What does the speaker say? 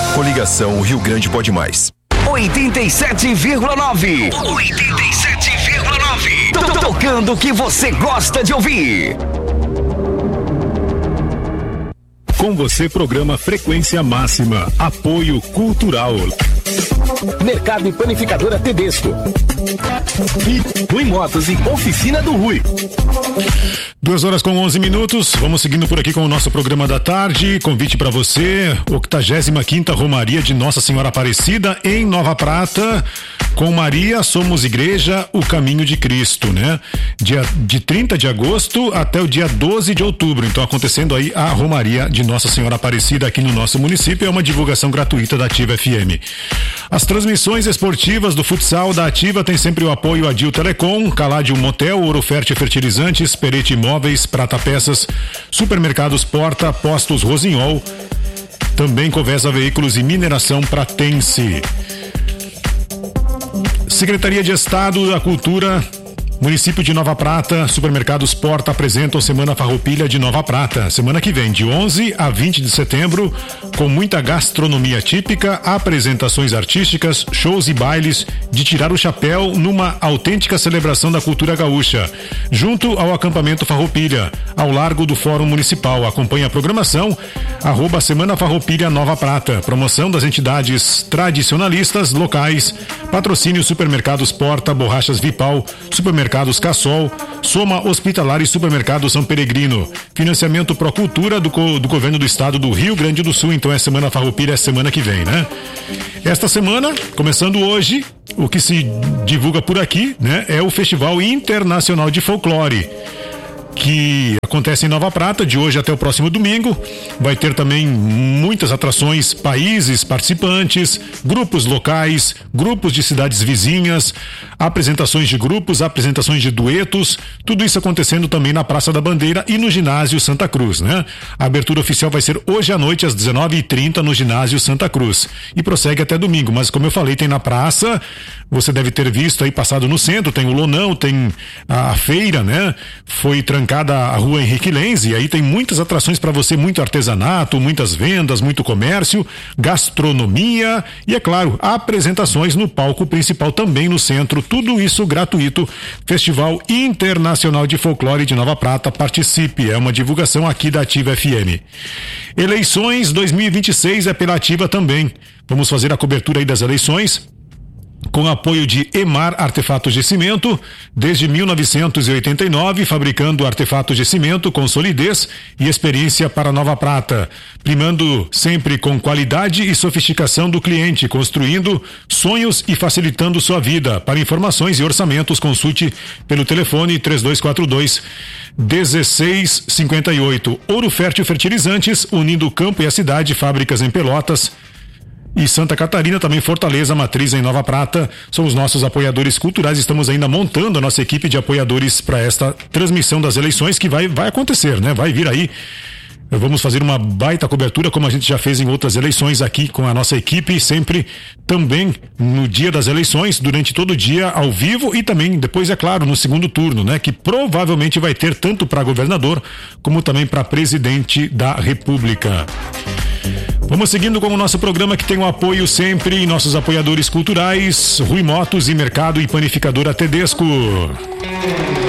Coligação Rio Grande Pode Mais. 87,9. 87,9. Tocando o que você gosta de ouvir. Com você, programa Frequência Máxima. Apoio Cultural. Mercado e Panificadora Tedesco. E Rui Motos e Oficina do Rui. 2h11. Vamos seguindo por aqui com o nosso programa da tarde. Convite para você, 85ª Romaria de Nossa Senhora Aparecida em Nova Prata. Com Maria, somos igreja, o caminho de Cristo, né? De 30 de agosto até o dia 12 de outubro. Então, acontecendo aí a Romaria de Nossa Senhora Aparecida aqui no nosso município. É uma divulgação gratuita da Ativa FM. As transmissões esportivas do futsal da Ativa tem sempre o apoio a Dil Telecom, Caládio Motel, Ouro Fértil Fertilizantes, Perete Imóveis, Prata Peças, Supermercados Porta, Postos Rosinhol, também Covesa Veículos e Mineração Pratense. Secretaria de Estado da Cultura, município de Nova Prata, Supermercados Porta apresentam Semana Farroupilha de Nova Prata. Semana que vem, de 11 a 20 de setembro, com muita gastronomia típica, apresentações artísticas, shows e bailes de tirar o chapéu numa autêntica celebração da cultura gaúcha, junto ao acampamento Farroupilha, ao largo do Fórum Municipal. Acompanhe a programação, @Semana Farroupilha Nova Prata. Promoção das entidades tradicionalistas locais, patrocínio Supermercados Porta, Borrachas Vipal, Supermercados Cassol, Soma Hospitalar e Supermercado São Peregrino. Financiamento Procultura do Governo do Estado do Rio Grande do Sul. Então é Semana Farroupilha, é semana que vem, né? Esta semana, começando hoje, o que se divulga por aqui, né, é o Festival Internacional de Folclore, que acontece em Nova Prata, de hoje até o próximo domingo. Vai ter também muitas atrações, países participantes, grupos locais, grupos de cidades vizinhas, apresentações de grupos, apresentações de duetos, tudo isso acontecendo também na Praça da Bandeira e no Ginásio Santa Cruz, né? A abertura oficial vai ser hoje à noite às 19h30 no Ginásio Santa Cruz e prossegue até domingo, mas como eu falei, tem na praça, você deve ter visto aí, passado no centro, tem o Lonão, tem a feira, né? Foi trancada a rua Henrique Lenz, e aí tem muitas atrações para você, muito artesanato, muitas vendas, muito comércio, gastronomia e, é claro, apresentações no palco principal também no centro, tudo isso gratuito. Festival Internacional de Folclore de Nova Prata, participe, é uma divulgação aqui da Ativa FM. Eleições 2026 é pela Ativa também. Vamos fazer a cobertura aí das eleições, com apoio de Emar Artefatos de Cimento, desde 1989, fabricando artefatos de cimento com solidez e experiência para Nova Prata, primando sempre com qualidade e sofisticação do cliente, construindo sonhos e facilitando sua vida. Para informações e orçamentos, consulte pelo telefone 3242-1658. Ouro Fértil Fertilizantes, unindo o campo e a cidade, fábricas em Pelotas e Santa Catarina, também Fortaleza, matriz em Nova Prata, são os nossos apoiadores culturais. Estamos ainda montando a nossa equipe de apoiadores para esta transmissão das eleições que vai acontecer, né? Vai vir aí. Vamos fazer uma baita cobertura, como a gente já fez em outras eleições aqui com a nossa equipe, sempre também no dia das eleições, durante todo o dia ao vivo e também depois, é claro, no segundo turno, né? Que provavelmente vai ter tanto para governador como também para presidente da República. Vamos seguindo com o nosso programa, que tem o apoio sempre em nossos apoiadores culturais, Rui Motos e Mercado e Panificadora Tedesco.